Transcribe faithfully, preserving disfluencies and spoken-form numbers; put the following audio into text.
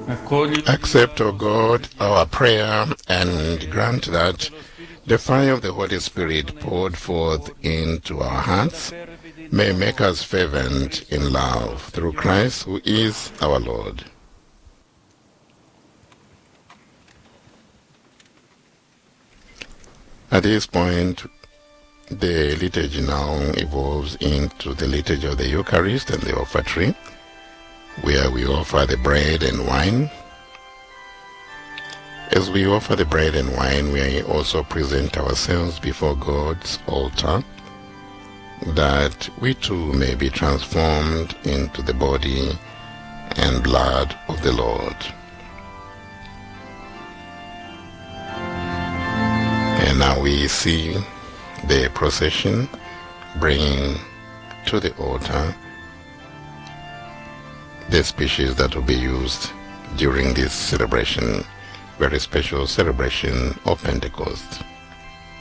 Accept, O God, our prayer, and grant that the fire of the Holy Spirit poured forth into our hearts may make us fervent in love through Christ, who is our Lord. At this point, the liturgy now evolves into the liturgy of the Eucharist and the offertory, where we offer the bread and wine. As we offer the bread and wine, we also present ourselves before God's altar, that we too may be transformed into the body and blood of the Lord. And now we see the procession bringing to the altar the species that will be used during this celebration, very special celebration of Pentecost.